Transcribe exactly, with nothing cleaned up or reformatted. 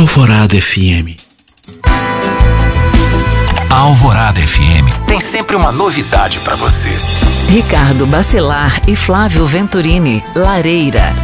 Alvorada F M. A Alvorada F M tem sempre uma novidade para você. Ricardo Bacelar e Flávio Venturini, Lareira.